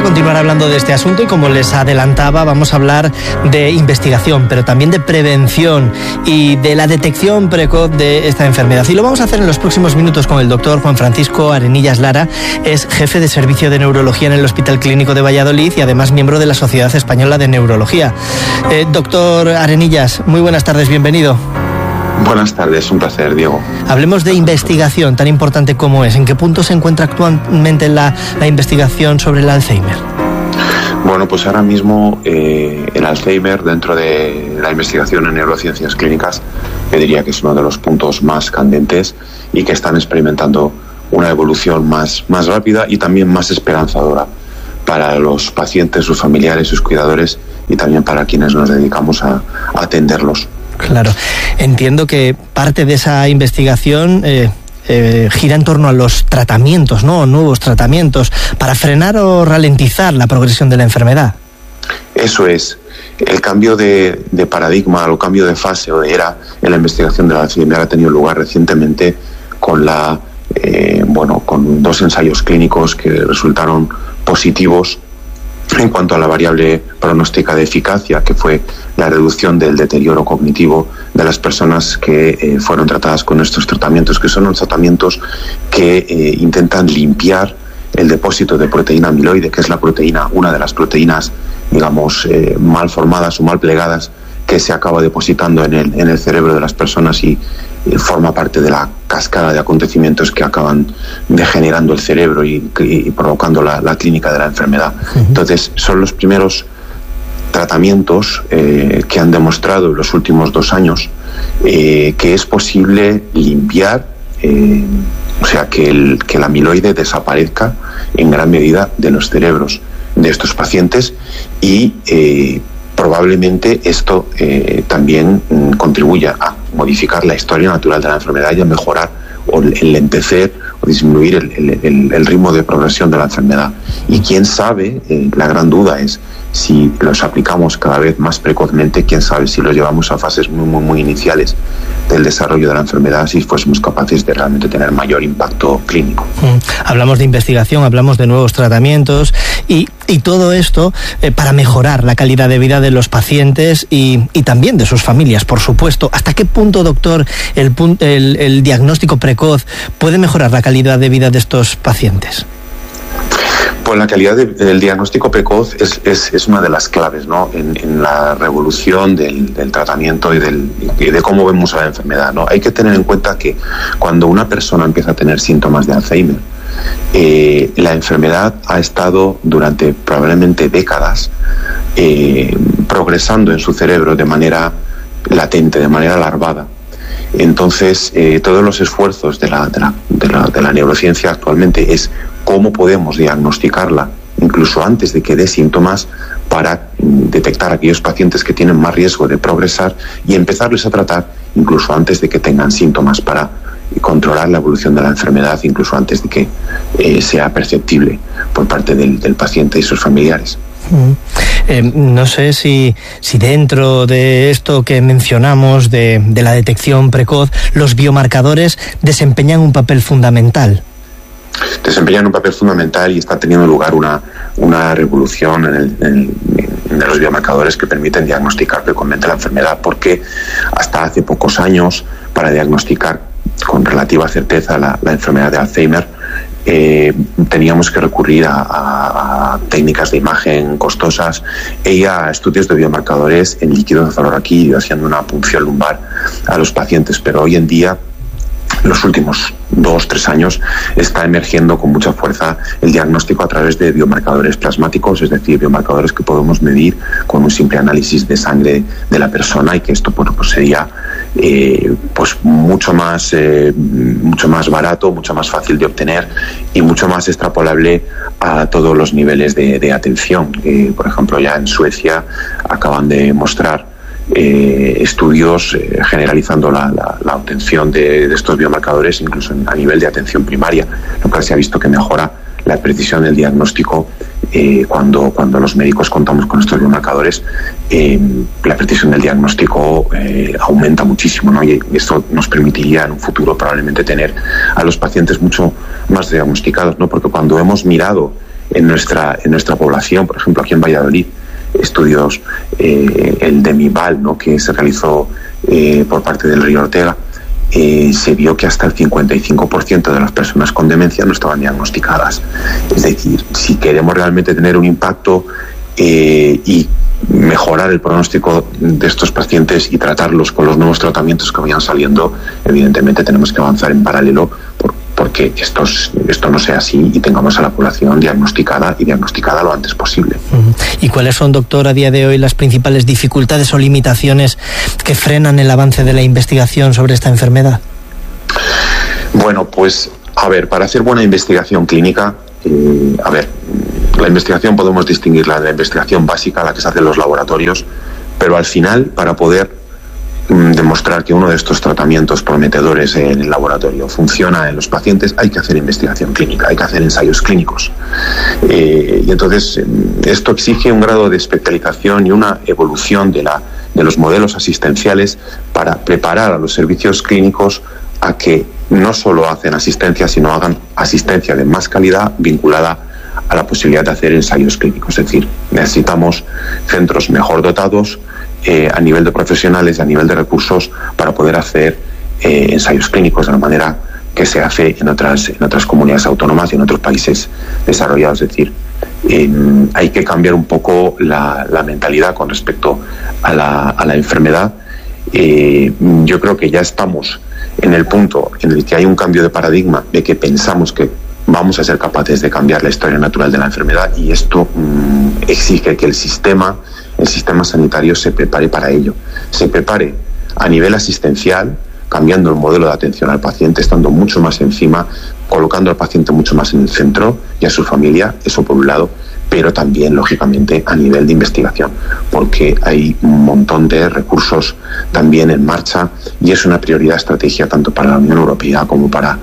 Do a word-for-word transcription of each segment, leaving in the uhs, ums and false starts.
a continuar hablando de este asunto y, como les adelantaba, vamos a hablar de investigación, pero también de prevención y de la detección precoz de esta enfermedad. Y lo vamos a hacer en los próximos minutos con el doctor Juan Francisco Arenillas Lara. Es jefe de servicio de neurología en el Hospital Clínico de Valladolid y además miembro de la Sociedad Española de Neurología. Eh, doctor Arenillas, muy buenas tardes, bienvenido. Buenas tardes, un placer, Diego. Hablemos de investigación, tan importante como es. ¿En qué punto se encuentra actualmente la, la investigación sobre el Alzheimer? Bueno, pues ahora mismo eh, el Alzheimer, dentro de la investigación en neurociencias clínicas, yo diría que es uno de los puntos más candentes y que están experimentando una evolución más, más rápida y también más esperanzadora para los pacientes, sus familiares, sus cuidadores y también para quienes nos dedicamos a, a atenderlos. Claro, entiendo que parte de esa investigación eh, eh, gira en torno a los tratamientos, ¿no? Nuevos tratamientos para frenar o ralentizar la progresión de la enfermedad. Eso es. El cambio de, de paradigma o cambio de fase o de era en la investigación de la Alzheimer ha tenido lugar recientemente con la eh, bueno, con dos ensayos clínicos que resultaron positivos en cuanto a la variable pronóstica de eficacia, que fue la reducción del deterioro cognitivo de las personas que eh, fueron tratadas con estos tratamientos, que son unos tratamientos que eh, intentan limpiar el depósito de proteína amiloide, que es la proteína, una de las proteínas, digamos, eh, mal formadas o mal plegadas, que se acaba depositando en el, en el cerebro de las personas y eh, forma parte de la cascada de acontecimientos que acaban degenerando el cerebro y, y provocando la, la clínica de la enfermedad. Uh-huh. Entonces, son los primeros tratamientos eh, que han demostrado en los últimos dos años eh, que es posible limpiar, eh, o sea, que el, que el amiloide desaparezca en gran medida de los cerebros de estos pacientes y eh, probablemente esto eh, también mm, contribuya a modificar la historia natural de la enfermedad y a mejorar o enlentecer o disminuir el, el, el, el ritmo de progresión de la enfermedad. Y quién sabe, eh, la gran duda es si los aplicamos cada vez más precozmente, quién sabe si los llevamos a fases muy, muy, muy iniciales del desarrollo de la enfermedad, si fuésemos capaces de realmente tener mayor impacto clínico. Mm. Hablamos de investigación, hablamos de nuevos tratamientos y, y todo esto eh, para mejorar la calidad de vida de los pacientes y, y también de sus familias, por supuesto. ¿Hasta qué punto, doctor, el, el, el diagnóstico precoz puede mejorar la calidad de vida de estos pacientes? Pues la calidad de, del diagnóstico precoz es, es, es una de las claves, ¿no? en, en la revolución del, del tratamiento y, del, y de cómo vemos a la enfermedad, ¿no? Hay que tener en cuenta que cuando una persona empieza a tener síntomas de Alzheimer, eh, la enfermedad ha estado durante probablemente décadas eh, progresando en su cerebro de manera latente, de manera larvada. Entonces, eh, todos los esfuerzos de la, de, la, de, la, de la neurociencia actualmente es cómo podemos diagnosticarla incluso antes de que dé síntomas para detectar a aquellos pacientes que tienen más riesgo de progresar y empezarles a tratar incluso antes de que tengan síntomas para controlar la evolución de la enfermedad, incluso antes de que eh, sea perceptible por parte del, del paciente y sus familiares. Eh, no sé si, si dentro de esto que mencionamos de, de la detección precoz, los biomarcadores desempeñan un papel fundamental. Desempeñan un papel fundamental y está teniendo lugar una, una revolución en, el, en, en los biomarcadores que permiten diagnosticar precozmente la enfermedad, porque hasta hace pocos años, para diagnosticar con relativa certeza la, la enfermedad de Alzheimer, Eh, teníamos que recurrir a, a, a técnicas de imagen costosas y a estudios de biomarcadores en líquido cefalorraquídeo, haciendo una punción lumbar a los pacientes. Pero hoy en día, los últimos dos, tres años, está emergiendo con mucha fuerza el diagnóstico a través de biomarcadores plasmáticos, es decir, biomarcadores que podemos medir con un simple análisis de sangre de la persona, y que esto pues, pues sería eh, pues mucho más eh, mucho más barato, mucho más fácil de obtener y mucho más extrapolable a todos los niveles de, de atención. Eh, por ejemplo, ya en Suecia acaban de mostrar Eh, estudios eh, generalizando la, la, la obtención de, de estos biomarcadores incluso en, a nivel de atención primaria, lo cual se ha visto que mejora la precisión del diagnóstico eh, cuando, cuando los médicos contamos con estos biomarcadores. Eh, la precisión del diagnóstico eh, aumenta muchísimo, ¿no? Y esto nos permitiría en un futuro probablemente tener a los pacientes mucho más diagnosticados, ¿no? Porque cuando hemos mirado en nuestra, en nuestra población. Por ejemplo, aquí en Valladolid, estudios, eh, el de MIVAL, ¿no?, que se realizó eh, por parte del Río Ortega, eh, se vio que hasta el cincuenta y cinco por ciento de las personas con demencia no estaban diagnosticadas. Es decir, si queremos realmente tener un impacto eh, y mejorar el pronóstico de estos pacientes y tratarlos con los nuevos tratamientos que vayan saliendo, evidentemente tenemos que avanzar en paralelo por, porque esto, esto no sea así y tengamos a la población diagnosticada y diagnosticada lo antes posible. ¿Y cuáles son, doctor, a día de hoy las principales dificultades o limitaciones que frenan el avance de la investigación sobre esta enfermedad? Bueno, pues a ver, para hacer buena investigación clínica, eh, a ver, la investigación podemos distinguirla de la investigación básica, la que se hace en los laboratorios, pero al final, para poder demostrar que uno de estos tratamientos prometedores en el laboratorio funciona en los pacientes, hay que hacer investigación clínica, hay que hacer ensayos clínicos. Eh, y entonces esto exige un grado de especialización y una evolución de, la, de los modelos asistenciales para preparar a los servicios clínicos a que no solo hacen asistencia, sino hagan asistencia de más calidad vinculada a la posibilidad de hacer ensayos clínicos. Es decir, necesitamos centros mejor dotados eh, a nivel de profesionales y a nivel de recursos para poder hacer eh, ensayos clínicos de la manera que se hace en otras, en otras comunidades autónomas y en otros países desarrollados. Es decir, eh, hay que cambiar un poco la, la mentalidad con respecto a la, a la enfermedad. Eh, yo creo que ya estamos en el punto en el que hay un cambio de paradigma de que pensamos que vamos a ser capaces de cambiar la historia natural de la enfermedad, y esto mmm, exige que el sistema, el sistema sanitario se prepare para ello, se prepare a nivel asistencial, cambiando el modelo de atención al paciente, estando mucho más encima, colocando al paciente mucho más en el centro y a su familia, eso por un lado, pero también, lógicamente, a nivel de investigación, porque hay un montón de recursos también en marcha y es una prioridad estratégica tanto para la Unión Europea como para,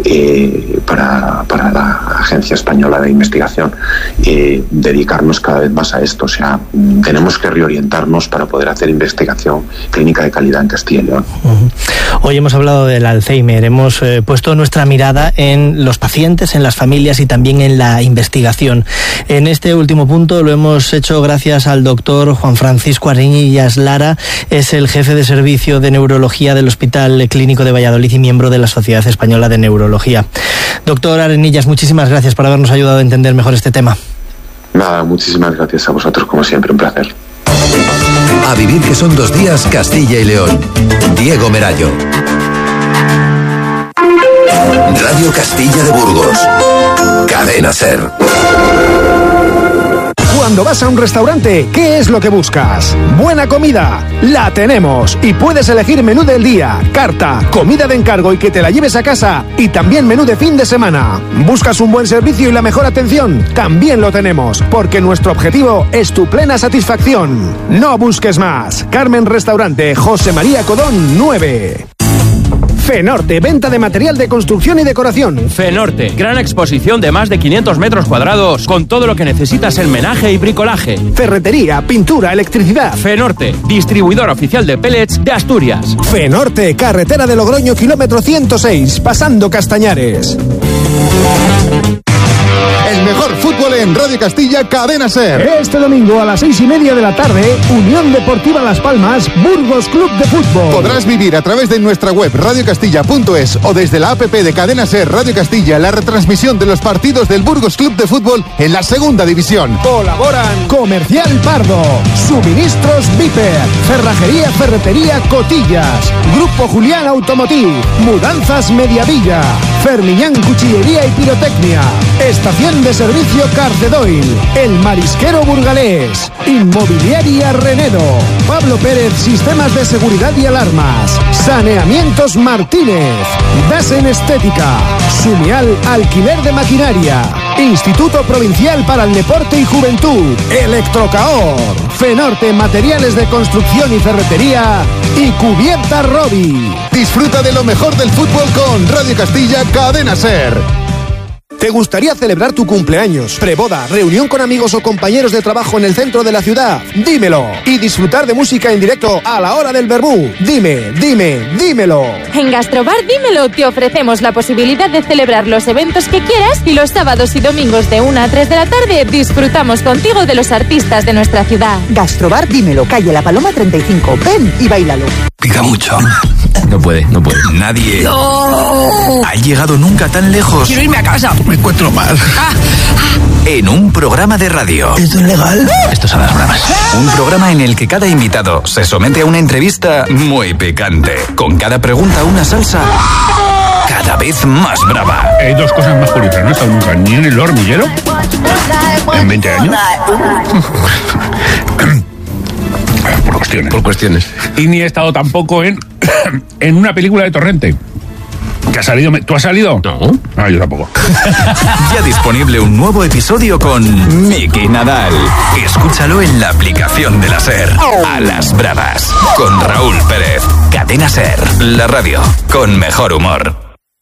eh, para, para la Agencia Española de Investigación, eh, dedicarnos cada vez más a esto. O sea, tenemos que reorientarnos para poder hacer investigación clínica de calidad en Castilla y León. Uh-huh. Hoy hemos hablado del Alzheimer, hemos eh, puesto nuestra mirada en los pacientes, en las familias y también en la investigación. En este último punto lo hemos hecho gracias al doctor Juan Francisco Arenillas Lara, es el jefe de servicio de neurología del Hospital Clínico de Valladolid y miembro de la Sociedad Española de Neurología. Doctor Arenillas, muchísimas gracias por habernos ayudado a entender mejor este tema. Nada, muchísimas gracias a vosotros, como siempre, un placer. A vivir que son dos días, Castilla y León. Diego Merayo. Radio Castilla de Burgos. Cadena SER. Cuando vas a un restaurante, ¿qué es lo que buscas? Buena comida, la tenemos, y puedes elegir menú del día, carta, comida de encargo y que te la lleves a casa, y también menú de fin de semana. ¿Buscas un buen servicio y la mejor atención? También lo tenemos, porque nuestro objetivo es tu plena satisfacción. No busques más. Carmen Restaurante, José María Codón nueve. Fenorte, venta de material de construcción y decoración. Fenorte, gran exposición de más de quinientos metros cuadrados con todo lo que necesitas en menaje y bricolaje. Ferretería, pintura, electricidad. Fenorte, distribuidor oficial de pellets de Asturias. Fenorte, carretera de Logroño, kilómetro ciento seis, pasando Castañares. El mejor fútbol en Radio Castilla, Cadena SER. Este domingo a las seis y media de la tarde, Unión Deportiva Las Palmas, Burgos Club de Fútbol. Podrás vivir a través de nuestra web radio castilla punto es o desde la app de Cadena SER Radio Castilla la retransmisión de los partidos del Burgos Club de Fútbol en la segunda división. Colaboran Comercial Pardo, Suministros Viper, Cerrajería Ferretería Cotillas, Grupo Julián Automotiv, Mudanzas Mediavilla, Fermiñán Cuchillería y Pirotecnia, Estación de Servicio Carcedoil, El Marisquero Burgalés, Inmobiliaria Renedo, Pablo Pérez Sistemas de Seguridad y Alarmas, Saneamientos Martínez, Dasen Estética, Sumial Alquiler de Maquinaria, Instituto Provincial para el Deporte y Juventud, Electrocaor, Fenorte Materiales de Construcción y Ferretería y Cubierta Robi. Disfruta de lo mejor del fútbol con Radio Castilla, Cadena SER. ¿Te gustaría celebrar tu cumpleaños, preboda, reunión con amigos o compañeros de trabajo en el centro de la ciudad? Dímelo. Y disfrutar de música en directo a la hora del verbú. Dime, dime, dímelo. En Gastrobar Dímelo te ofrecemos la posibilidad de celebrar los eventos que quieras y los sábados y domingos de una a tres de la tarde disfrutamos contigo de los artistas de nuestra ciudad. Gastrobar Dímelo, calle La Paloma treinta y cinco. Ven y báilalo. Pica mucho. No puede, no puede. Nadie no. ha llegado nunca tan lejos. Quiero irme a casa. Me encuentro mal. Ah. En un programa de radio. ¿Esto es legal? Esto son las bravas. Un programa en el que cada invitado se somete a una entrevista muy picante. Con cada pregunta una salsa cada vez más brava. Hay dos cosas más curiosas. No he estado nunca ni en el hormiguero en veinte años. Por cuestiones. Por cuestiones. Y ni he estado tampoco en, en una película de Torrente. ¿Que ha salido? ¿Tú has salido? No. Ah, yo tampoco. Ya disponible un nuevo episodio con Miki Nadal. Escúchalo en la aplicación de la SER. A las bravas. Con Raúl Pérez. Cadena SER. La radio con mejor humor.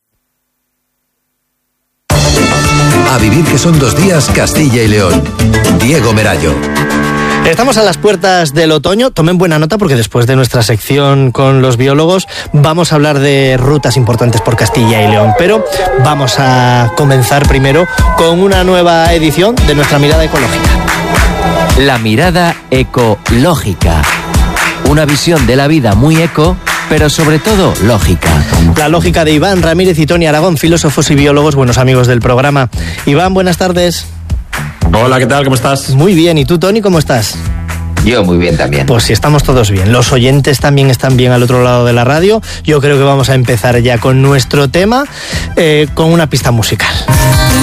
A vivir que son dos días Castilla y León. Diego Merayo. Estamos a las puertas del otoño. Tomen buena nota porque después de nuestra sección con los biólogos vamos a hablar de rutas importantes por Castilla y León. Pero vamos a comenzar primero con una nueva edición de nuestra mirada ecológica. La mirada ecológica. Una visión de la vida muy eco, pero sobre todo lógica. La lógica de Iván Ramírez y Tony Aragón, filósofos y biólogos, buenos amigos del programa. Iván, buenas tardes. Hola, ¿qué tal? ¿Cómo estás? Muy bien. ¿Y tú, Tony, cómo estás? Yo muy bien también. Pues si estamos todos bien. Los oyentes también están bien al otro lado de la radio. Yo creo que vamos a empezar ya con nuestro tema, eh, con una pista musical.